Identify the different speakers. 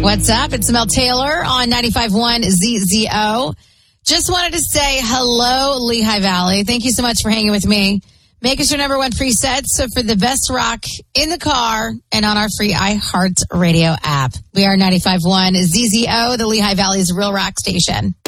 Speaker 1: What's up? It's Mel Taylor on 95.1 ZZO. Just wanted to say hello, Lehigh Valley. Thank you so much for hanging with me. Make us your number one preset. So for the best rock in the car and on our free iHeart Radio app. We are 95.1 ZZO, the Lehigh Valley's real rock station.